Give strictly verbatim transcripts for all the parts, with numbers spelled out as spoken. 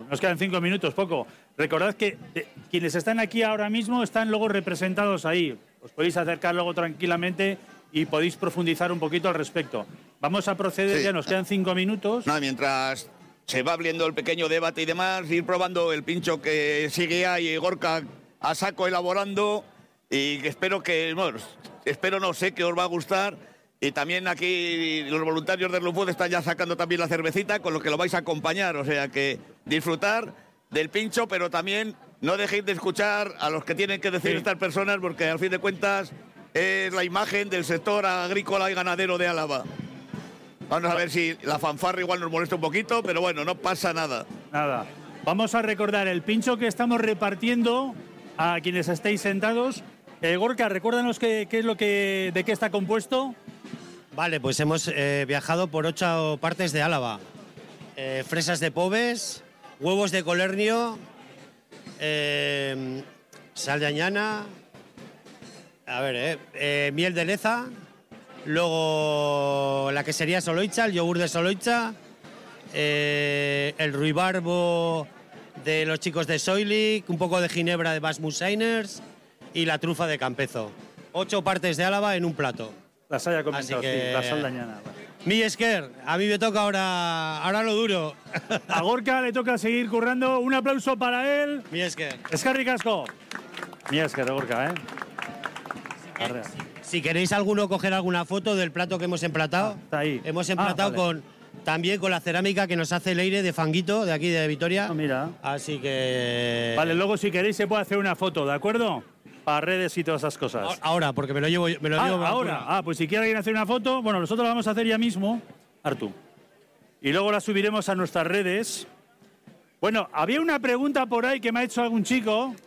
Nos quedan cinco minutos, poco. Recordad que eh, quienes están aquí ahora mismo están luego representados ahí. Os podéis acercar luego tranquilamente y podéis profundizar un poquito al respecto. Vamos a proceder, sí. Ya nos quedan cinco minutos. No, mientras se va abriendo el pequeño debate y demás, ir probando el pincho que sigue ahí Gorka a saco elaborando, y que espero que, bueno, espero no sé que os va a gustar. Y también aquí los voluntarios del Lufud están ya sacando también la cervecita, con lo que lo vais a acompañar, o sea que disfrutar del pincho, pero también no dejéis de escuchar a los que tienen que decir sí. Estas personas, porque al fin de cuentas es la imagen del sector agrícola y ganadero de Álava. Vamos a ver si la fanfarra igual nos molesta un poquito, pero bueno, no pasa nada. Nada. Vamos a recordar el pincho que estamos repartiendo a quienes estéis sentados. Eh, Gorka, recuérdanos qué, qué es lo que, de qué está compuesto. Vale, pues hemos eh, viajado por ocho partes de Álava. Eh, fresas de Pobes, huevos de Colernio, eh, sal de añana, a ver, eh, eh, miel de Leza, luego la quesería Soloicha, el yogur de Soloicha, eh, el ruibarbo de los chicos de Soilic, un poco de ginebra de Basmuseiners y la trufa de Campezo. Ocho partes de Álava en un plato. Las haya comentado, que... sí, la sal de añana. Mi Esker, a mí me toca ahora, ahora lo duro. A Gorka le toca seguir currando. Un aplauso para él. Mi Esker. Eskerrik asko. Mi Esker, Gorka, ¿eh? Si, que, si, si queréis alguno coger alguna foto del plato que hemos emplatado. Ah, está ahí. Hemos emplatado ah, vale. con también con la cerámica que nos hace Leire de Fanguito, de aquí de Vitoria. Ah, mira. Así que... Vale, luego si queréis se puede hacer una foto, ¿de acuerdo? Para redes y todas esas cosas. Ahora, porque me lo llevo... Me lo ah, llevo ahora. Ah, pues si quiere alguien hacer una foto, bueno, nosotros la vamos a hacer ya mismo, Artu. Y luego la subiremos a nuestras redes. Bueno, había una pregunta por ahí que me ha hecho algún chico.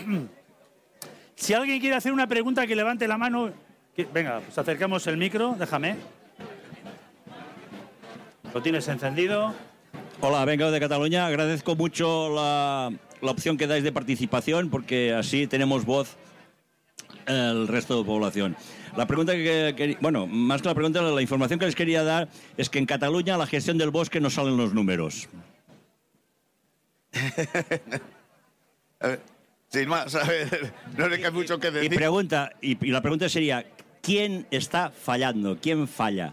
Si alguien quiere hacer una pregunta, que levante la mano. Que, venga, pues acercamos el micro, déjame. ¿Lo tienes encendido? Hola, vengo de Cataluña. Agradezco mucho la, la opción que dais de participación, porque así tenemos voz el resto de población. La pregunta que, que bueno, más que la pregunta, la información que les quería dar es que en Cataluña la gestión del bosque no salen los números. Sin más, a ver, no le cae mucho que decir. Y, pregunta, y, y la pregunta sería, ¿quién está fallando? ¿Quién falla?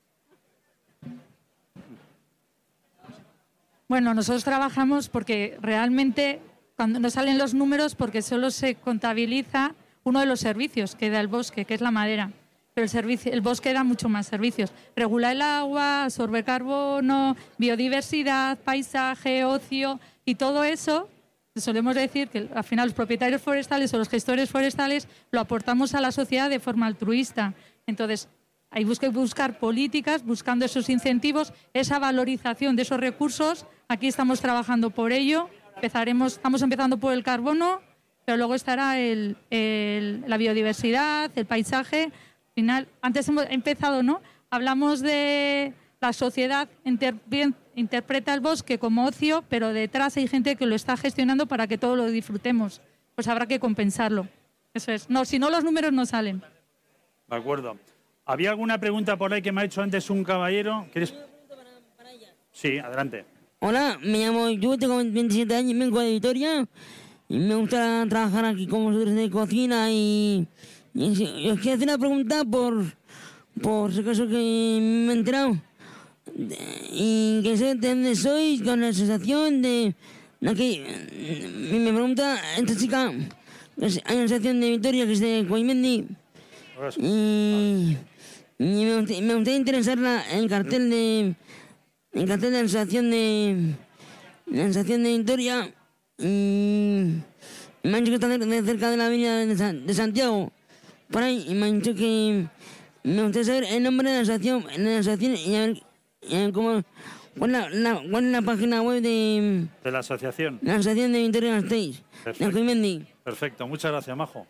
Bueno, nosotros trabajamos porque realmente cuando no salen los números, porque solo se contabiliza uno de los servicios que da el bosque, que es la madera. Pero el, servicio, el bosque da mucho más servicios. Regula el agua, absorbe carbono, biodiversidad, paisaje, ocio y todo eso. Solemos decir que al final los propietarios forestales o los gestores forestales lo aportamos a la sociedad de forma altruista. Entonces, hay que buscar políticas, buscando esos incentivos, esa valorización de esos recursos. Aquí estamos trabajando por ello. Empezaremos, estamos empezando por el carbono, pero luego estará el, el, la biodiversidad, el paisaje. Al final, antes hemos empezado, ¿no? Hablamos de la sociedad inter, interpreta el bosque como ocio, pero detrás hay gente que lo está gestionando para que todos lo disfrutemos. Pues habrá que compensarlo. Eso es. No, si no, los números no salen. De acuerdo. ¿Había alguna pregunta por ahí que me ha hecho antes un caballero? ¿Quieres? Para, para ella. Sí, adelante. Hola, me llamo yo, tengo veintisiete años, vengo de Vitoria y me gusta trabajar aquí con vosotros de cocina y, y os quiero hacer una pregunta por, por si acaso que me he enterado. Y que sé de dónde sois, con la asociación de... Aquí, me pregunta esta chica, hay una asociación de Vitoria que es de Coimendi y... Y me gustaría, me gustaría interesar la, el cartel de el cartel de la asociación de la asociación de Vitoria y me han dicho que está cerca de la avenida de, San, de Santiago por ahí y me han dicho que me gustaría saber el nombre de la asociación, de la asociación y a ver, y a ver cómo cuál es la, la, cuál es la página web de de la asociación la asociación de Vitoria Gasteiz. Perfecto. Perfecto, muchas gracias, Majo.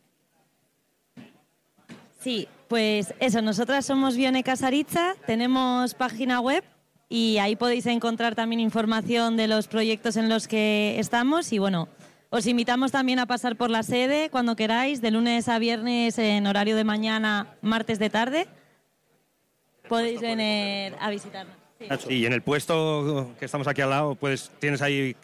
Sí, pues eso, nosotras somos Bione Casaritza, tenemos página web y ahí podéis encontrar también información de los proyectos en los que estamos y bueno, os invitamos también a pasar por la sede cuando queráis, de lunes a viernes en horario de mañana, martes de tarde, podéis venir a visitarnos. Sí. Y en el puesto que estamos aquí al lado, pues tienes ahí